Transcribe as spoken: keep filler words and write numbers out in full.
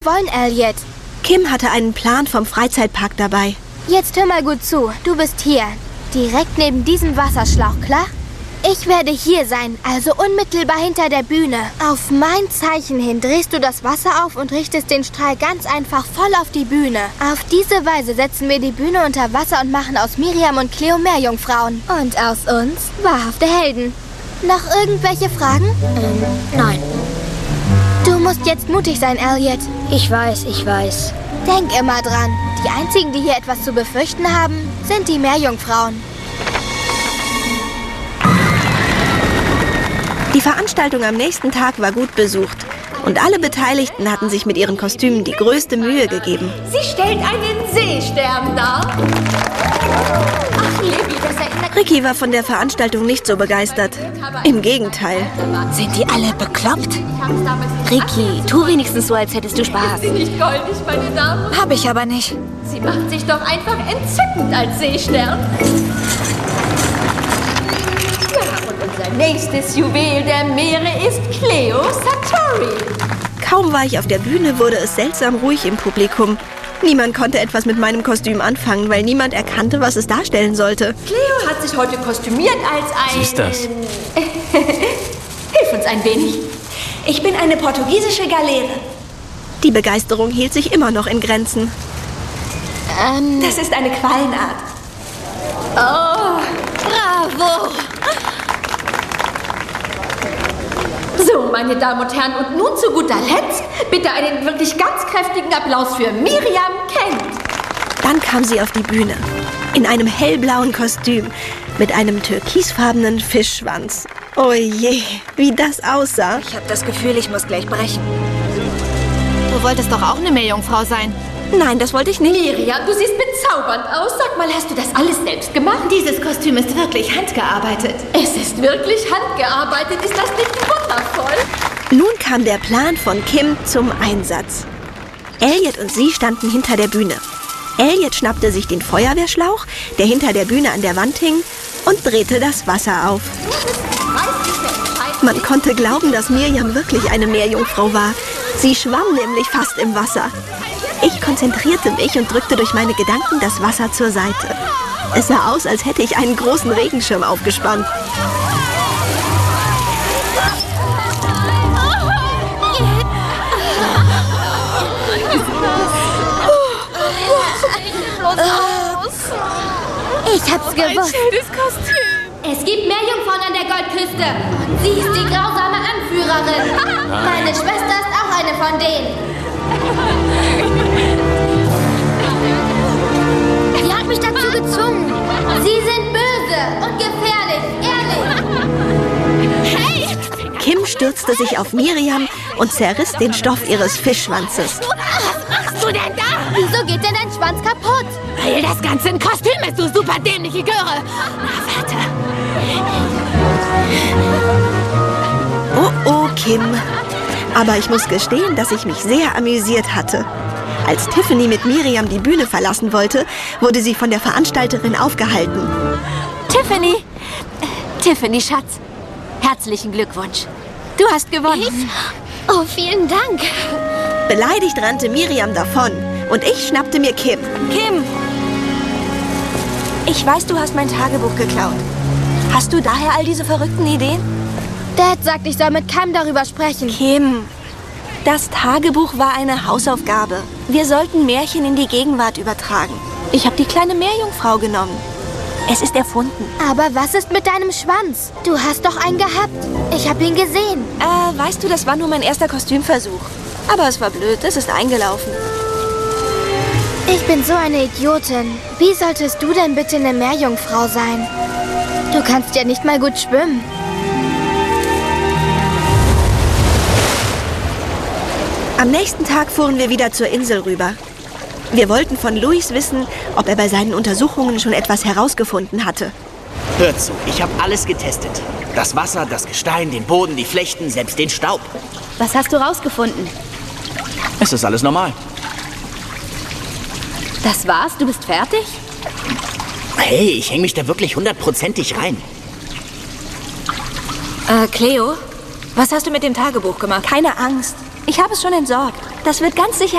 wollen, Elliot? Kim hatte einen Plan vom Freizeitpark dabei. Jetzt hör mal gut zu. Du bist hier, direkt neben diesem Wasserschlauch, klar? Ich werde hier sein, also unmittelbar hinter der Bühne. Auf mein Zeichen hin drehst du das Wasser auf und richtest den Strahl ganz einfach voll auf die Bühne. Auf diese Weise setzen wir die Bühne unter Wasser und machen aus Miriam und Cleo Meerjungfrauen. Und aus uns wahrhafte Helden. Noch irgendwelche Fragen? Ähm, nein. Du musst jetzt mutig sein, Elliot. Ich weiß, ich weiß. Denk immer dran, die einzigen, die hier etwas zu befürchten haben, sind die Meerjungfrauen. Die Veranstaltung am nächsten Tag war gut besucht. Und alle Beteiligten hatten sich mit ihren Kostümen die größte Mühe gegeben. Sie stellt einen Seestern dar. Ach, Libby, das erinnert... Ricky war von der Veranstaltung nicht so begeistert. Im Gegenteil. Sind die alle bekloppt? Ricky, tu wenigstens so, als hättest du Spaß. Ist sie nicht goldig, meine Damen? Hab ich aber nicht. Sie macht sich doch einfach entzückend als Seestern. Unser nächstes Juwel der Meere ist Cleo Sartori. Kaum war ich auf der Bühne, wurde es seltsam ruhig im Publikum. Niemand konnte etwas mit meinem Kostüm anfangen, weil niemand erkannte, was es darstellen sollte. Cleo hat sich heute kostümiert als ein... Was ist das? Hilf uns ein wenig. Ich bin eine portugiesische Galeere. Die Begeisterung hielt sich immer noch in Grenzen. Ähm, das ist eine Quallenart. Oh, bravo! So, meine Damen und Herren, und nun zu guter Letzt bitte einen wirklich ganz kräftigen Applaus für Miriam Kent. Dann kam sie auf die Bühne, in einem hellblauen Kostüm, mit einem türkisfarbenen Fischschwanz. Oh je, wie das aussah. Ich habe das Gefühl, ich muss gleich brechen. Du wolltest doch auch eine Meerjungfrau sein. Nein, das wollte ich nicht. Miriam, du siehst bezaubernd aus. Sag mal, hast du das alles selbst gemacht? Dieses Kostüm ist wirklich handgearbeitet. Es ist wirklich handgearbeitet. Ist das nicht wundervoll? Nun kam der Plan von Kim zum Einsatz. Elliot und sie standen hinter der Bühne. Elliot schnappte sich den Feuerwehrschlauch, der hinter der Bühne an der Wand hing, und drehte das Wasser auf. Man konnte glauben, dass Miriam wirklich eine Meerjungfrau war. Sie schwamm nämlich fast im Wasser. Ich konzentrierte mich und drückte durch meine Gedanken das Wasser zur Seite. Es sah aus, als hätte ich einen großen Regenschirm aufgespannt. Ich hab's gewusst. Es gibt Meerjungfrauen an der Goldküste. Und sie ist die grausame Anführerin. Meine Schwester ist auch eine von denen. Sie hat mich dazu gezwungen. Sie sind böse und gefährlich, ehrlich. Hey! Kim stürzte sich auf Miriam und zerriss den Stoff ihres Fischschwanzes. Was machst du denn da? Wieso geht denn dein Schwanz kaputt? Weil das Ganze ein Kostüm ist, du super dämliche Göre. Na, warte. Oh, oh, Kim. Aber ich muss gestehen, dass ich mich sehr amüsiert hatte. Als Tiffany mit Miriam die Bühne verlassen wollte, wurde sie von der Veranstalterin aufgehalten. Tiffany, äh, Tiffany, Schatz, herzlichen Glückwunsch. Du hast gewonnen. Ich? Oh, vielen Dank. Beleidigt rannte Miriam davon und ich schnappte mir Kim. Kim! Ich weiß, du hast mein Tagebuch geklaut. Hast du daher all diese verrückten Ideen? Dad sagt, ich soll mit keinem darüber sprechen. Kim, das Tagebuch war eine Hausaufgabe. Wir sollten Märchen in die Gegenwart übertragen. Ich habe die kleine Meerjungfrau genommen. Es ist erfunden. Aber was ist mit deinem Schwanz? Du hast doch einen gehabt. Ich habe ihn gesehen. Äh, weißt du, das war nur mein erster Kostümversuch. Aber es war blöd, es ist eingelaufen. Ich bin so eine Idiotin. Wie solltest du denn bitte eine Meerjungfrau sein? Du kannst ja nicht mal gut schwimmen. Am nächsten Tag fuhren wir wieder zur Insel rüber. Wir wollten von Luis wissen, ob er bei seinen Untersuchungen schon etwas herausgefunden hatte. Hört zu, ich habe alles getestet. Das Wasser, das Gestein, den Boden, die Flechten, selbst den Staub. Was hast du rausgefunden? Es ist alles normal. Das war's? Du bist fertig? Hey, ich hänge mich da wirklich hundertprozentig rein. Äh, Cleo, was hast du mit dem Tagebuch gemacht? Keine Angst. Ich habe es schon entsorgt. Das wird ganz sicher